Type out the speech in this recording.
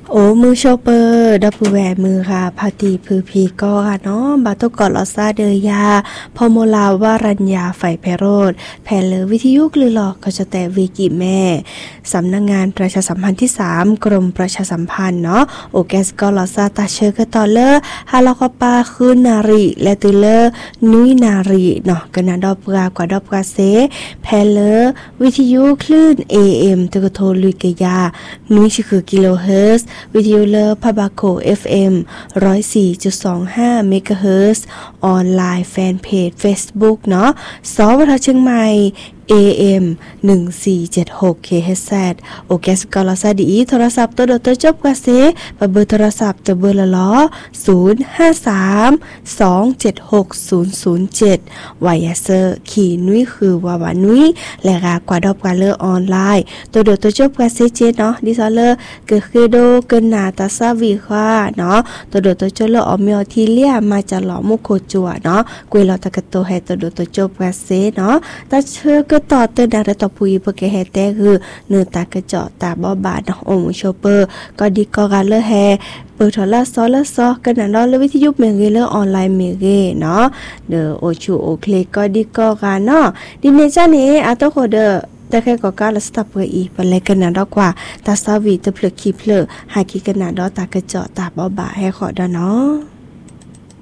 โอ้มือโชเปอร์ดับแหวมือค่ะพาตีพือพีก็ค่ะเนาะบาตุกอลอซาเดยาพอโมลาวารัญญาไฟไพโรธแผ่เลอวิทยุกลือหลอกก็จะแต่วีกิแม่สำนักงานประชาสัมพันธ์ที่3กรมประชาสัมพันธ์เนาะโอแกสกอลอซาตาเชอร์ก็ต่อเลอฮาลอกปาคืนนารีและตุเลอนุยนารีเนาะกันนาดอบกากว่าดอบกาเซแผ่เลอวิทยุคลื่น AM ตะกโทลุยกยานุยคือกิโลเฮิรตซ์วิทยุเลอพาบาโค FM 104.25 เมกะเฮิรตซ์ออนไลน์แฟนเพจ Facebook เนาะสวทเชียงใหม่ AM 1476 kHz โอเคสกอลาซาดีโทรศัพท์ตัวดจบกว่าเซปะเบอร์โทรศัพท์ตัวเบอร์ละล้อ053276007วายาเซอร์ขี่นุ้ยคือวาวานุ้ยและกากว่าดอบกว่าเลอออนไลน์ตัวตัวจบกว่าเซเจเนาะดิซอเลอร์เกิดคือโดเกินนาตาซาวีค่ะเนาะตัวตัวจบเลออเมอทีเลียมาจะหล่อมุโคจัวเนาะกุยเราตะกะโตให้ตัวจบกว่าเซเนาะตาเชอก็ต่อเตือนดาต่อปุยเพื่อแกแฮแต่คือเนื้อตากระเจาะตาบ่บาดนะโอ้โชเปอร์ก็ดีก็การเลอแฮเปิดโทรศัพท์กันนั่นแล้ววิทยุเมเกเลออนไลน์เมเกเนาะเด้อโอชูโอเคก็ดีก็กันเนาะดิเนจ้านี้อาตโคเดอแต่แค่ก็การสตับเปอีปเลยกันนั่นดอกว่าตาซาวีตะเพลคีเพลหากิกันนั่นดอตากระเจาะตาบ่บาดให้ขอดเนาะ